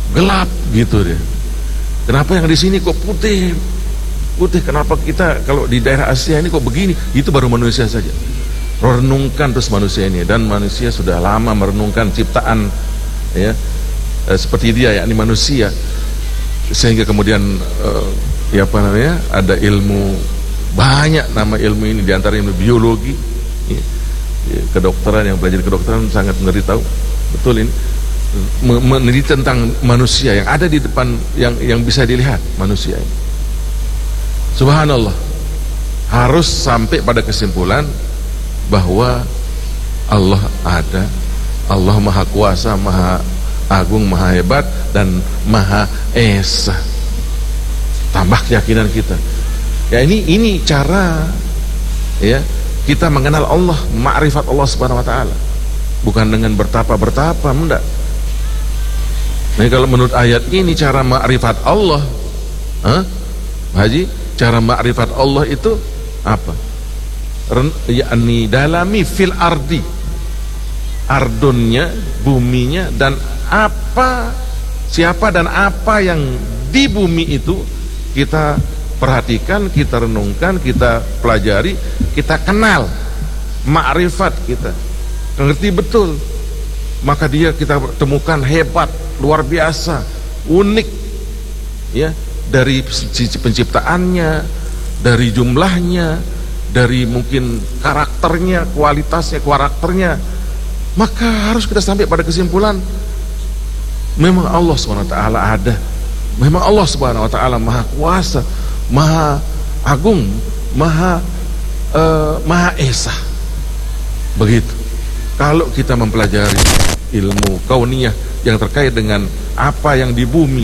gelap gitu dia. Kenapa yang di sini kok putih? Putih, kenapa kita kalau di daerah Asia ini kok begini? Itu baru manusia saja. Renungkan terus manusia ini, dan manusia sudah lama merenungkan ciptaan ya seperti dia, yakni manusia, sehingga kemudian ya apa namanya, ada ilmu, banyak nama ilmu ini, diantara ilmu biologi ya, kedokteran, yang belajar kedokteran sangat mengerti tahu betul ini, meneliti tentang manusia yang ada di depan, yang bisa dilihat manusia ini. Subhanallah, harus sampai pada kesimpulan bahwa Allah ada, Allah Maha Kuasa, Maha Agung, Maha Hebat, dan Maha Esa. Tambah keyakinan kita. Ya ini cara ya kita mengenal Allah, ma'rifat Allah Subhanahu wa taala. Bukan dengan bertapa-bertapa, enggak. Nah, kalau menurut ayat ini cara ma'rifat Allah, Haji, cara ma'rifat Allah itu apa? Yakni dalami fil ardi, ardunnya, buminya, dan apa, siapa dan apa yang di bumi itu kita perhatikan, kita renungkan, kita pelajari, kita kenal, ma'rifat kita ngerti betul, maka dia kita temukan hebat, luar biasa, unik ya, dari sisi penciptaannya, dari jumlahnya, dari mungkin karakternya, kualitasnya, karakternya. Maka harus kita sampai pada kesimpulan memang Allah SWT ada, memang Allah SWT Maha Kuasa, Maha Agung, Maha Esa. Begitu. Kalau kita mempelajari ilmu kauniyah yang terkait dengan apa yang di bumi,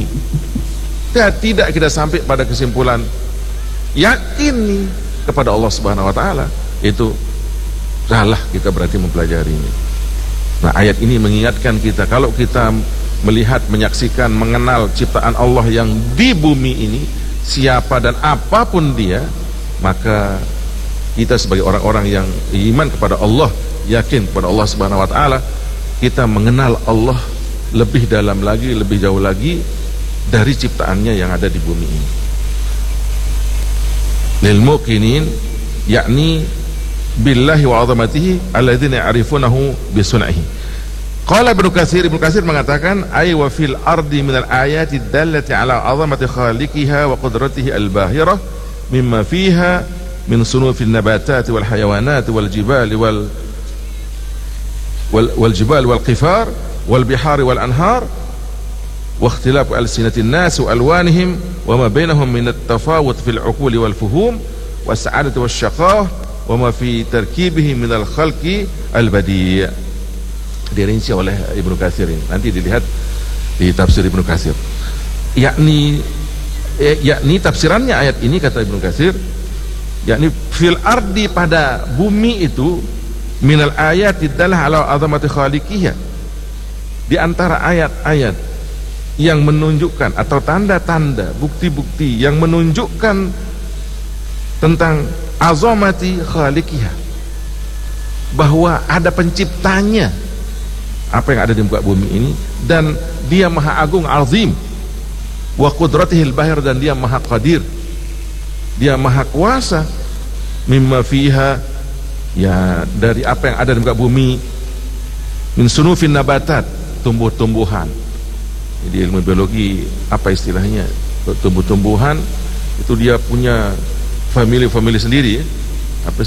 tidak kita sampai pada kesimpulan yakin nih kepada Allah Subhanahu wa taala, itu salah, kita berarti mempelajari ini. Nah, ayat ini mengingatkan kita, kalau kita melihat, menyaksikan, mengenal ciptaan Allah yang di bumi ini, siapa dan apapun dia, maka kita sebagai orang-orang yang iman kepada Allah, yakin kepada Allah Subhanahu wa taala, kita mengenal Allah lebih dalam lagi, lebih jauh lagi dari ciptaannya yang ada di bumi ini. Lil muqinin, yakni billahi wa azamatihi alladzina ya'rifunahu bi sun'ihi. Qala Ibnu Katsir mengatakan, ay wa fil ardi minal ayati dallati ala azamati khaliqiha wa qudratihi al-bahirah mimma fiha min sunufin nabatati wal hayawanati wal jibali wal jibal wal qifar wal bihari wal anhar wa ikhtilaf alsinatin nas wa alwanihim wa ma bainahum min at-tafawut fil uquli wal fuhum was sa'adati wash shaqah wa ma fi tarkibihi min al-khalqi al-badi'. Dirinci oleh Ibnu Katsir ini, nanti dilihat di tafsir Ibnu Katsir, yakni tafsirannya ayat ini, kata Ibnu Katsir, yakni fil ardi, pada bumi itu, minal ayati dallah ala azamati khaliqiyah, di antara ayat-ayat yang menunjukkan atau tanda-tanda, bukti-bukti yang menunjukkan tentang azamati khaliqiyah, bahwa ada penciptanya apa yang ada di muka bumi ini, dan dia maha agung, azim, wa qudratihil bahir, dan dia maha qadir, dia maha kuasa, mimma fiha, ya dari apa yang ada di muka bumi, min sunufin nabatat, tumbuh-tumbuhan. Jadi ilmu biologi apa istilahnya, tumbuh-tumbuhan itu dia punya family sendiri ya. Apa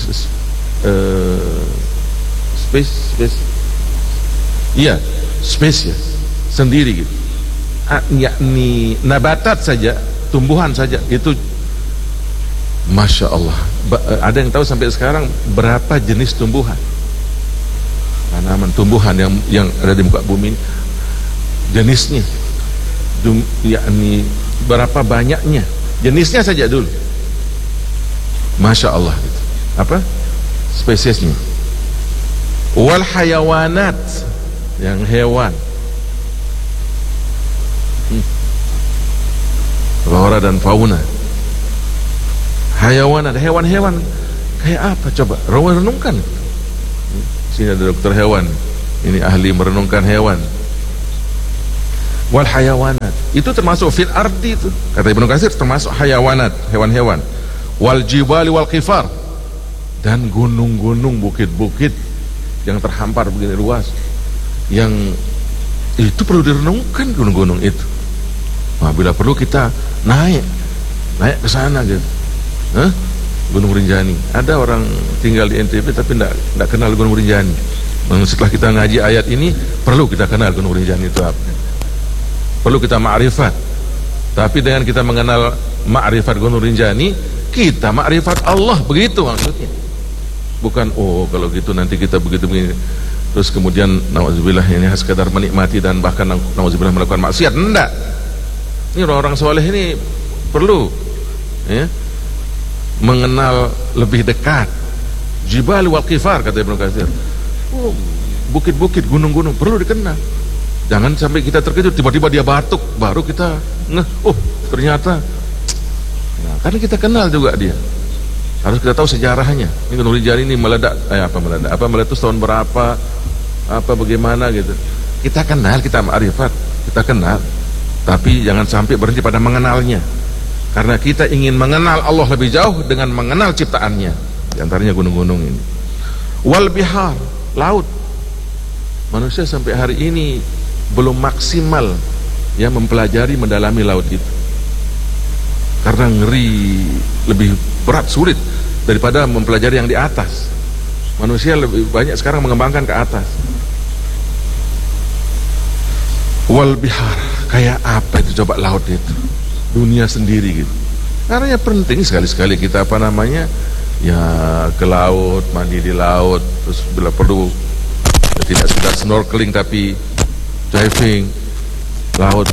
spesies sendiri gitu. Yakni nabatat saja, tumbuhan saja, itu Masya Allah. Ada yang tahu sampai sekarang berapa jenis tumbuhan, tanaman, tumbuhan yang ada di muka bumi ini, jenisnya, yakni berapa banyaknya jenisnya saja dulu. Masya Allah gitu. Apa spesiesnya? Wal hayawanat, yang hewan, flora dan fauna. Hayawanat, hewan-hewan kayak apa coba? Renungkan. Sini ada dokter hewan, ini ahli merenungkan hewan. wal hayawanat, itu termasuk fil ardi itu, kata Ibnu Katsir, termasuk hayawanat, hewan-hewan, wal jibali wal qifar, dan gunung-gunung, bukit-bukit yang terhampar begini luas, yang itu perlu direnungkan. Gunung-gunung itu, nah, bila perlu kita naik ke sana gitu. Gunung Rinjani, ada orang tinggal di NTB tapi tidak kenal Gunung Rinjani. Setelah kita ngaji ayat ini, perlu kita kenal Gunung Rinjani itu apa, perlu kita ma'rifat. Tapi dengan kita mengenal ma'rifat Gunung Rinjani, kita ma'rifat Allah, begitu maksudnya. Bukan kalau gitu nanti kita begitu begini, terus kemudian nauzubillah ini sekadar menikmati dan bahkan nauzubillah melakukan maksiat. Enggak, ini orang-orang soleh ini perlu mengenal lebih dekat. Jibal wal qifar, kata Ibnu Katsir, bukit-bukit, gunung-gunung perlu dikenal. Jangan sampai kita terkejut tiba-tiba dia batuk, baru kita ngeh, ternyata. Nah, karena kita kenal juga dia, harus kita tahu sejarahnya. Ini Gunung Rinjani ini meletus tahun berapa, bagaimana gitu. Kita kenal, kita ma'rifat, kita kenal. Tapi jangan sampai berhenti pada mengenalnya, karena kita ingin mengenal Allah lebih jauh dengan mengenal ciptaannya. Di antaranya gunung-gunung ini. Wal bihar, laut. Manusia sampai hari ini belum maksimal mempelajari, mendalami laut itu, karena ngeri, lebih berat, sulit daripada mempelajari yang di atas. Manusia lebih banyak sekarang mengembangkan ke atas. Wal bihar, kayak apa itu coba laut itu? Dunia sendiri gitu. Karena penting sekali-sekali kita ke laut, mandi di laut, terus bila perlu tidak sekedar snorkeling tapi diving laut.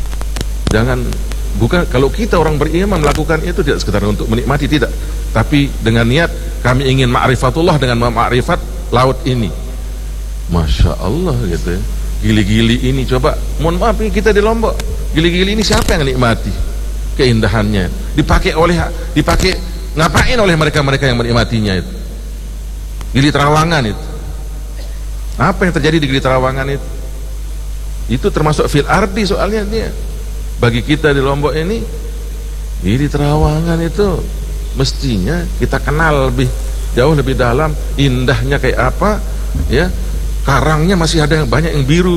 Bukan kalau kita orang beriman melakukan itu tidak sekedar untuk menikmati, tidak, tapi dengan niat kami ingin ma'rifatullah dengan ma'rifat laut ini. Masya Allah gitu ya. Gili-gili ini, coba, mohon maaf, kita di Lombok, gili-gili ini siapa yang nikmati keindahannya? Dipakai ngapain oleh mereka-mereka yang menikmatinya itu? Gili Trawangan itu, apa yang terjadi di Gili Trawangan itu? Itu termasuk fil ardi soalnya dia. Bagi kita di Lombok ini, Gili Trawangan itu mestinya kita kenal lebih jauh, lebih dalam, indahnya kayak apa ya. Karangnya masih ada yang banyak yang biru,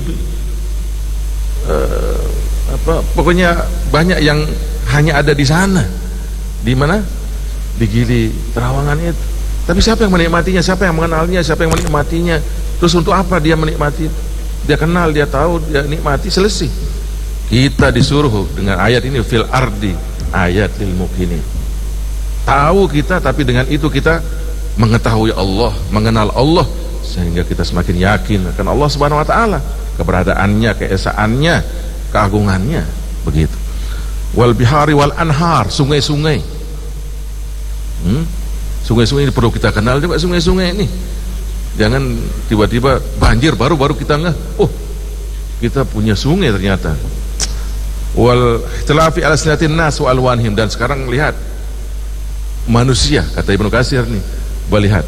pokoknya banyak yang hanya ada di sana. Di mana? Di Gili Trawangan itu. Tapi siapa yang menikmatinya? Siapa yang mengenalnya? Siapa yang menikmatinya? Terus untuk apa dia menikmati? Dia kenal, dia tahu, dia nikmati, selesai. Kita disuruh dengan ayat ini, fil ardi ayat lil muqinin. Tahu kita, tapi dengan itu kita mengetahui Allah, mengenal Allah, sehingga kita semakin yakin akan Allah Subhanahu wa taala, keberadaannya, keesaannya, keagungannya, begitu. Wal bihari wal anhar, sungai-sungai. Sungai-sungai ini perlu kita kenal juga, sungai-sungai ini. Jangan tiba-tiba banjir baru kita ngeh, kita punya sungai ternyata. Wal ikhtilafi ala sinatin nas wa alwanhim, dan sekarang lihat manusia, kata Ibnu Katsir nih, lihat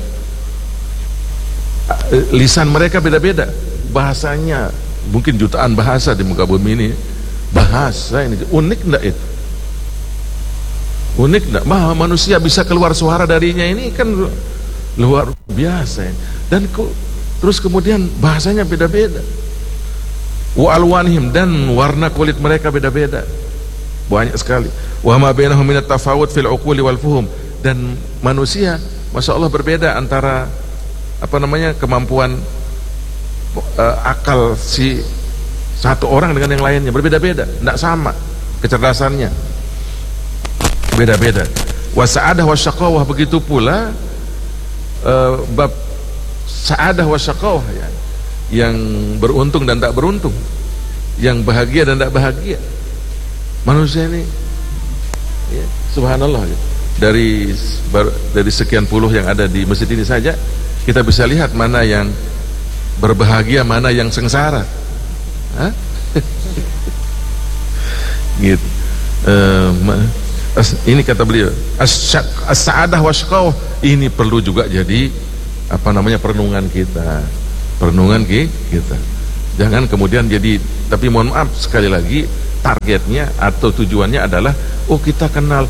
lisan mereka beda-beda, bahasanya mungkin jutaan bahasa di muka bumi ini. Bahasa ini unik enggak itu? Unik enggak? Manusia bisa keluar suara darinya, ini kan luar biasa ya. Dan terus kemudian bahasanya beda-beda. Wa alwanhim, dan warna kulit mereka beda-beda, banyak sekali. Wa ma bainahum minat tafawut fil uquli wal fuhum, dan manusia Masya Allah berbeda antara kemampuan akal si satu orang dengan yang lainnya, berbeda-beda, tidak sama kecerdasannya, beda-beda. Wasa'adah wasyaqawah, begitu pula bab sa'adah wasyaqawah, yang beruntung dan tak beruntung, yang bahagia dan tak bahagia. Manusia ini ya, subhanallah ya. Dari sekian puluh yang ada di masjid ini saja, kita bisa lihat mana yang berbahagia, mana yang sengsara. Gitu. Ini kata beliau, as-sa'adah wasyaqawah, ini perlu juga jadi perenungan kita, kita. Jangan kemudian jadi, tapi mohon maaf sekali lagi, targetnya atau tujuannya adalah kita kenal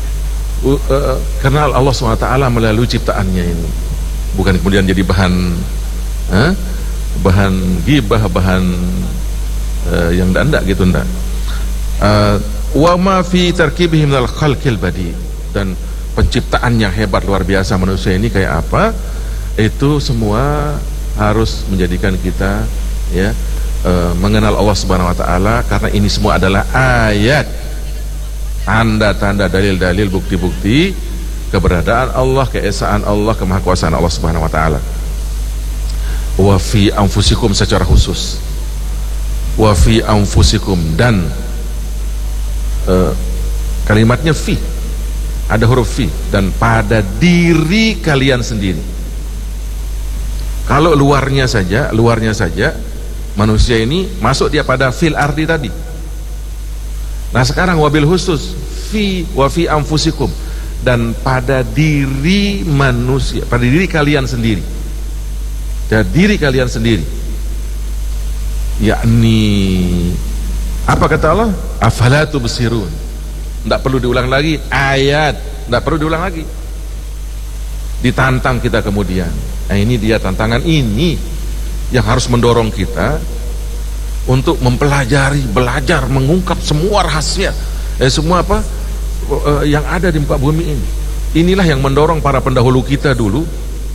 Allah SWT melalui ciptaannya ini, bukan kemudian jadi bahan gibah, bahan yang ndak gitu, ndak. Wa ma fi tarkibihim minal khalqil badi, dan penciptaan yang hebat luar biasa manusia ini kayak apa, itu semua harus menjadikan kita mengenal Allah Subhanahu wa taala, karena ini semua adalah ayat, tanda-tanda, dalil-dalil, bukti-bukti keberadaan Allah, keesaan Allah, kemahakuasaan Allah Subhanahu wa taala. Wa fi anfusikum secara khusus, wa fi anfusikum, dan kalimatnya fi, ada huruf fi, dan pada diri kalian sendiri. Kalau luarnya saja manusia ini masuk dia pada fil ardi tadi. Nah sekarang wabil khusus wa fi anfusikum, dan pada diri manusia, pada diri kalian sendiri, dan diri kalian sendiri, yakni apa kata Allah? Afala tubsirun. Tidak perlu diulang lagi ayat, tidak perlu diulang lagi. Ditantang kita kemudian. Nah ini dia tantangan ini yang harus mendorong kita untuk mempelajari, belajar, mengungkap semua rahasia, semua yang ada di muka bumi ini. Inilah yang mendorong para pendahulu kita dulu,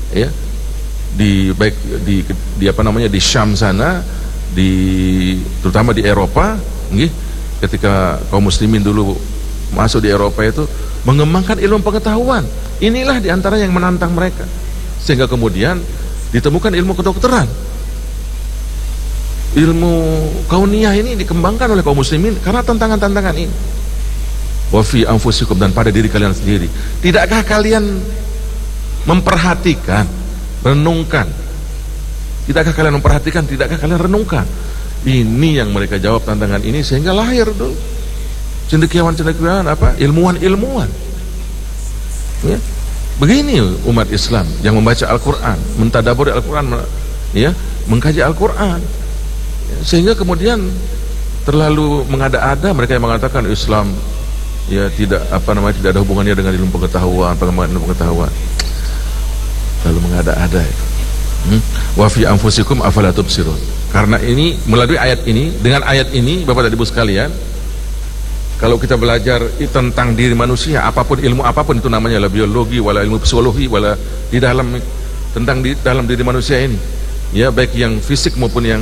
di di Syam sana, terutama di Eropa, ketika kaum muslimin dulu masuk di Eropa itu mengembangkan ilmu pengetahuan. Inilah diantara yang menantang mereka, sehingga kemudian ditemukan ilmu kedokteran, ilmu kauniyah ini dikembangkan oleh kaum muslimin karena tantangan-tantangan ini. Wa fi anfusikum, dan pada diri kalian sendiri. Tidakkah kalian memperhatikan, renungkan? Tidakkah kalian memperhatikan, tidakkah kalian renungkan? Ini yang mereka jawab tantangan ini, sehingga lahir dulu cendekiawan-cendekiawan, ilmuwan-ilmuwan. Begini umat Islam yang membaca Al-Quran, mentadaburi Al-Quran, mengkaji Al-Quran, sehingga kemudian terlalu mengada-ada mereka yang mengatakan Islam tidak tidak ada hubungannya dengan ilmu pengetahuan, pengembangan ilmu pengetahuan. Lalu mengada-ada itu. Wa fi anfusikum afala tubsirun. Karena ini, melalui ayat ini, dengan ayat ini Bapak dan Ibu sekalian, kalau kita belajar tentang diri manusia, apapun ilmu apapun itu namanya, lah biologi, wala ilmu psikologi, wala di dalam dalam diri manusia ini, baik yang fisik maupun yang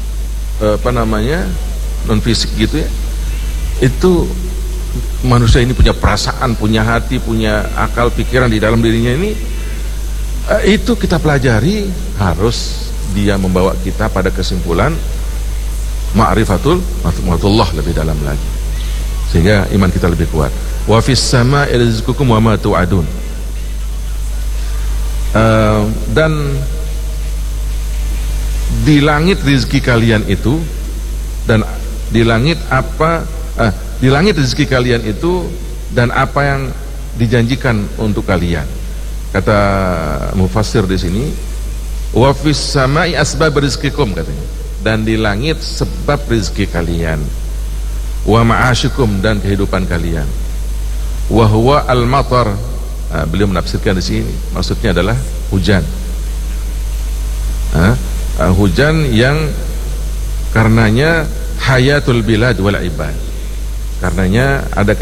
non fisik gitu, itu manusia ini punya perasaan, punya hati, punya akal, pikiran di dalam dirinya ini. Itu kita pelajari, harus dia membawa kita pada kesimpulan ma'rifatullah lebih dalam lagi, sehingga iman kita lebih kuat. Wa fis sama'i rizqukum wa ma tu'adun. Dan di langit rizki kalian itu, dan di langit rezeki kalian itu, dan apa yang dijanjikan untuk kalian. Kata mufassir di sini, wa fis sama'i asbab rizqikum, katanya, dan di langit sebab rezeki kalian, wa ma'asyikum, dan kehidupan kalian, wa huwa al-matar. Beliau menafsirkan di sini, maksudnya adalah hujan. Hujan yang karenanya hayatul bilad wal ibad, karenanya ada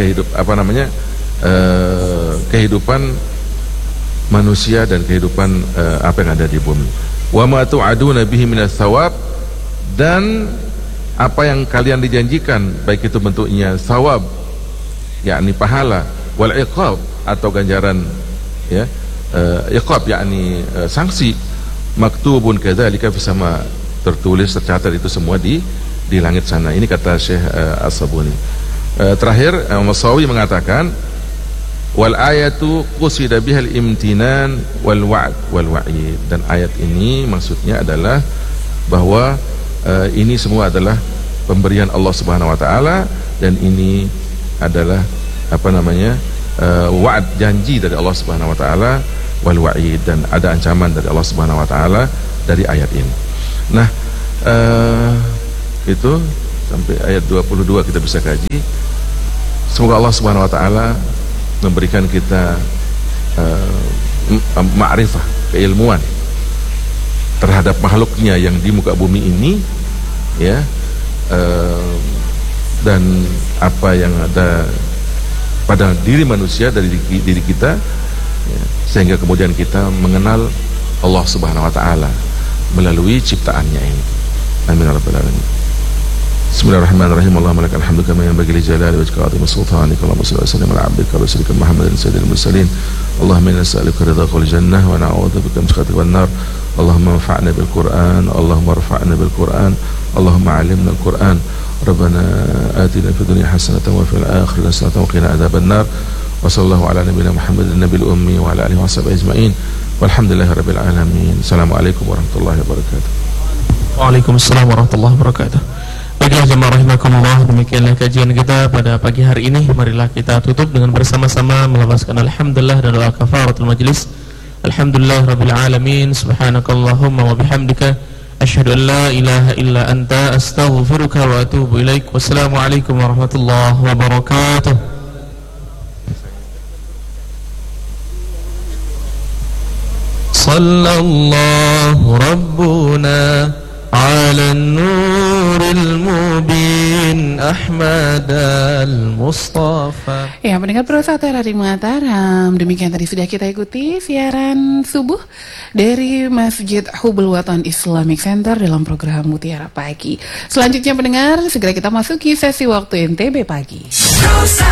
kehidupan manusia dan kehidupan apa yang ada di bumi. Wa ma tu'aduna bihi minas thawab, dan apa yang kalian dijanjikan, baik itu bentuknya thawab, yakni pahala, wal iqab, atau ganjaran, iqab yakni sanksi, maktubun kadzalika fis sama, tertulis, tercatat itu semua di langit sana. Ini kata Syekh As-Sabuni. Terakhir Masawi mengatakan, wal ayatu qusida bihal imtinan wal wa'd wal wa'id, dan ayat ini maksudnya adalah bahwa ini semua adalah pemberian Allah Subhanahu wa taala, dan ini adalah wa'd, janji dari Allah Subhanahu wa taala, wal wa'id, dan ada ancaman dari Allah Subhanahu wa taala dari ayat ini. Nah, Itu sampai ayat 22 kita bisa kaji. Semoga Allah Subhanahu wa taala memberikan kita ma'rifah, keilmuan terhadap makhluknya yang di muka bumi ini, ya, dan apa yang ada pada diri manusia dari diri kita, ya, sehingga kemudian kita mengenal Allah Subhanahu wa taala melalui ciptaannya ini. Amin ya rabbal alamin. Bismillahirrahmanirrahim. Allahumma lakal hamdu kama yanbaghi li jalali wajhika wa 'azimi sultanika. Allahumma shalli wa sallim ala 'abdika wa rasulika Muhammadin sayyidil mursalin. Allahumma inna nas'aluka ridhaka wal jannah wa na'udzubika min sakhatika wan nar. Allahumma anfa'na bil Qur'an, Allahumma irfa'na bil Qur'an, Allahumma 'allimna al Qur'an. Rabbana atina fid dunya hasanatan wa fil akhirati hasanatan wa qina adzaban nar. Wa sallallahu ala nabiyyina Muhammadin nabiyil ummi wa ala alihi washabihi ajma'in. Walhamdulillahirabbil alamin. Assalamualaikum warahmatullahi wabarakatuh. Waalaikumsalam warahmatullahi wabarakatuh. Baiklah jemaah rahimakumullah, demikianlah kajian kita pada pagi hari ini. Marilah kita tutup dengan bersama-sama melafazkan alhamdulillah dan doa kafaratul majlis. Alhamdulillah rabbil alamin, subhanakallahumma wa bihamdika asyhadu an la ilaha illa anta astaghfiruka wa atubu ilaik. Wassalamualaikum warahmatullahi wabarakatuh. Sallallahu rabbuna ala nuril mubin Ahmad al-Mustafa. Ya, pendengar Pro 1 Radio Mataram, demikian tadi sudah kita ikuti siaran subuh dari Masjid Hubul Watan Islamic Center dalam program Mutiara Pagi. Selanjutnya pendengar, segera kita masuki sesi waktu NTB Pagi.